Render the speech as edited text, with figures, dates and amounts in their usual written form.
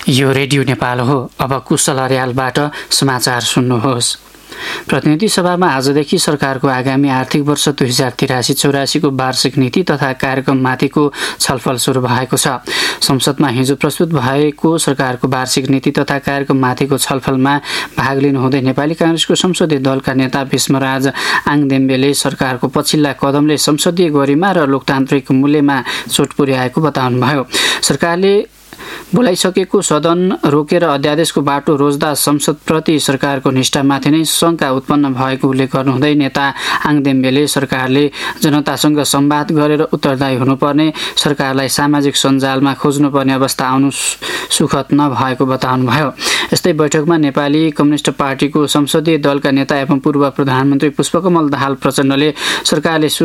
यो रेडियो नेपाल हो। अब कुशल अर्यालबाट समाचार सुन्नुहोस्। प्रतिनिधि सभामा आजदेखि सरकारको आगामी आर्थिक वर्ष 2083-84को वार्षिक नीति तथा कार्यक्रममाथिको छलफल सुरु भएको छ। संसदमा हिजो प्रस्तुत भएको सरकारको वार्षिक नीति तथा कार्यक्रममाथिको छलफलमा भाग लिनुहुँदै नेपाली कांग्रेसको संसदीय दलका नेता भीष्मराज आङदेम्बेले सरकारको पछिल्ला कदमले संसदीय गरिमा र लोकतान्त्रिक मूल्यमा चोट पुर्याएको बताउनुभयो। सरकारले बोलाइसकेको सदन रोकेर अध्यादेशको बाटो रोज्दा संसदप्रति सरकारको निष्ठामाथि नै शङ्का उत्पन्न भएको उल्लेख गर्नुहुँदै नेता आङदेम्बेले सरकारले जनतासँग संवाद गरेर उत्तरदायी हुनुपर्ने, सरकारलाई सामाजिक सञ्जालमा खोज्नुपर्ने अवस्था आउनु सुखद नभएको बताउनुभयो। यस्तै बैठकमा नेपाली कम्युनिस्ट पार्टीको संसदीय दलका नेता एवं पूर्व प्रधानमन्त्री पुष्पकमल दाहाल प्रचण्डले सरकारले